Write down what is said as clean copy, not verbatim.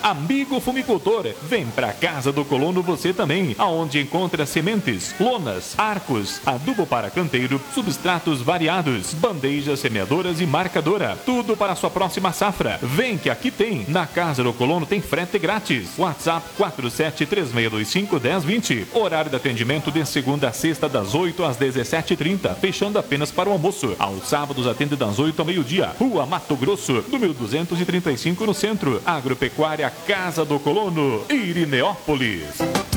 Amigo fumicultor, vem pra Casa do Colono você também, aonde encontra sementes, lonas, arcos, adubo para canteiro, substratos variados, bandejas semeadoras e marcadora. Tudo para a sua próxima safra. Vem que aqui tem. Na Casa do Colono tem frete grátis. WhatsApp 4736251020. Horário de atendimento de segunda a sexta das 8 às 17h30, fechando apenas para o almoço. Aos sábados atende das 8 ao meio-dia. Rua Mato Grosso, número 235 no centro. Agropecuária Casa do Colono, Irineópolis.